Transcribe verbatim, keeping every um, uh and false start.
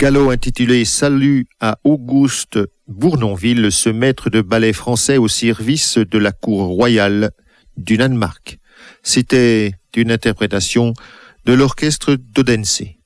galop intitulé Salut à Auguste Bournonville, ce maître de ballet français au service de la cour royale du Danemark. C'était une interprétation de l'orchestre d'Odense.